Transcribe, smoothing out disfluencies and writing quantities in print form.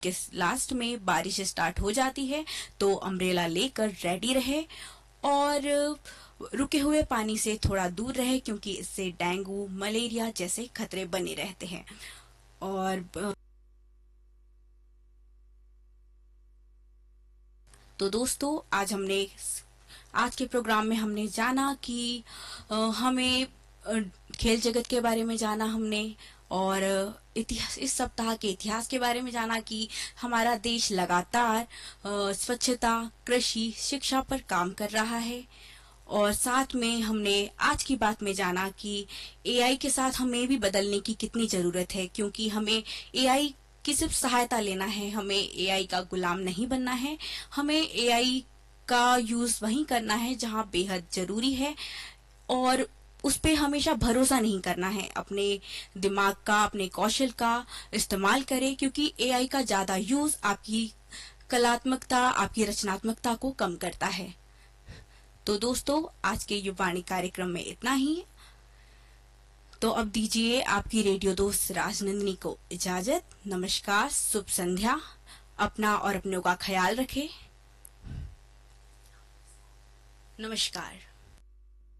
के लास्ट में बारिश स्टार्ट हो जाती है तो अम्ब्रेला लेकर रेडी रहे और रुके हुए पानी से थोड़ा दूर रहे, क्योंकि इससे डेंगू मलेरिया जैसे खतरे बने रहते हैं। और तो दोस्तों, आज के प्रोग्राम में हमने जाना कि हमें खेल जगत के बारे में जाना हमने, और इस सप्ताह के इतिहास के बारे में जाना कि हमारा देश लगातार स्वच्छता, कृषि, शिक्षा पर काम कर रहा है। और साथ में हमने आज की बात में जाना कि एआई के साथ हमें भी बदलने की कितनी जरूरत है, क्योंकि हमें एआई की सिर्फ सहायता लेना है, हमें एआई का गुलाम नहीं बनना है। हमें एआई का यूज वहीं करना है जहां बेहद जरूरी है, और उस पे हमेशा भरोसा नहीं करना है। अपने दिमाग का, अपने कौशल का इस्तेमाल करें, क्योंकि एआई का ज्यादा यूज आपकी कलात्मकता, आपकी रचनात्मकता को कम करता है। तो दोस्तों, आज के युवाणी कार्यक्रम में इतना ही। तो अब दीजिए आपकी रेडियो दोस्त राजनंदिनी को इजाजत। नमस्कार, शुभ संध्या। अपना और अपनों का ख्याल रखें। नमस्कार।